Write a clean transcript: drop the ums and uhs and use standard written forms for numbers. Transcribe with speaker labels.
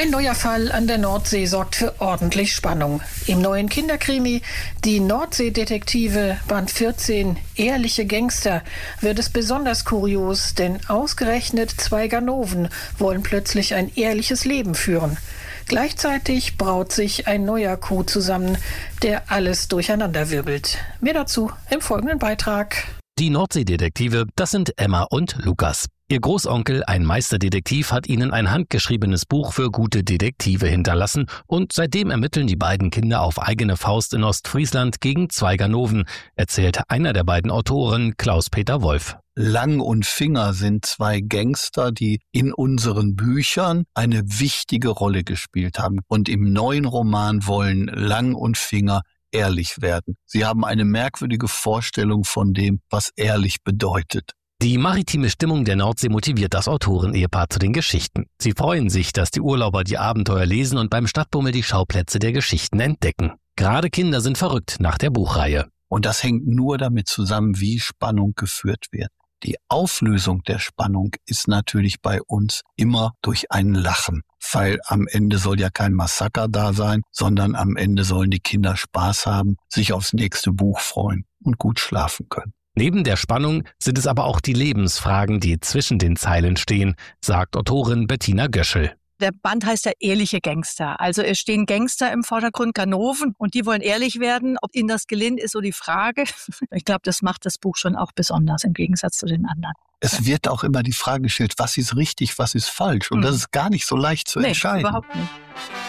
Speaker 1: Ein neuer Fall an der Nordsee sorgt für ordentlich Spannung. Im neuen Kinderkrimi Die Nordseedetektive Band 14 Ehrliche Gangster wird es besonders kurios, denn ausgerechnet zwei Ganoven wollen plötzlich ein ehrliches Leben führen. Gleichzeitig braut sich ein neuer Coup zusammen, der alles durcheinanderwirbelt. Mehr dazu im folgenden Beitrag.
Speaker 2: Die Nordseedetektive, das sind Emma und Lukas. Ihr Großonkel, ein Meisterdetektiv, hat ihnen ein handgeschriebenes Buch für gute Detektive hinterlassen und seitdem ermitteln die beiden Kinder auf eigene Faust in Ostfriesland gegen zwei Ganoven, erzählt einer der beiden Autoren, Klaus-Peter Wolf.
Speaker 3: Lang und Finger sind zwei Gangster, die in unseren Büchern eine wichtige Rolle gespielt haben. Und im neuen Roman wollen Lang und Finger ehrlich werden. Sie haben eine merkwürdige Vorstellung von dem, was ehrlich bedeutet.
Speaker 2: Die maritime Stimmung der Nordsee motiviert das Autoren-Ehepaar zu den Geschichten. Sie freuen sich, dass die Urlauber die Abenteuer lesen und beim Stadtbummel die Schauplätze der Geschichten entdecken. Gerade Kinder sind verrückt nach der Buchreihe.
Speaker 3: Und das hängt nur damit zusammen, wie Spannung geführt wird. Die Auflösung der Spannung ist natürlich bei uns immer durch ein Lachen, weil am Ende soll ja kein Massaker da sein, sondern am Ende sollen die Kinder Spaß haben, sich aufs nächste Buch freuen und gut schlafen können.
Speaker 2: Neben der Spannung sind es aber auch die Lebensfragen, die zwischen den Zeilen stehen, sagt Autorin Bettina Göschel.
Speaker 4: Der Band heißt ja Ehrliche Gangster. Also es stehen Gangster im Vordergrund, Ganoven, und die wollen ehrlich werden. Ob ihnen das gelingt, ist so die Frage. Ich glaube, das macht das Buch schon auch besonders im Gegensatz zu den anderen.
Speaker 3: Es wird auch immer die Frage gestellt, was ist richtig, was ist falsch? Und das ist gar nicht so leicht zu entscheiden.
Speaker 4: Überhaupt nicht.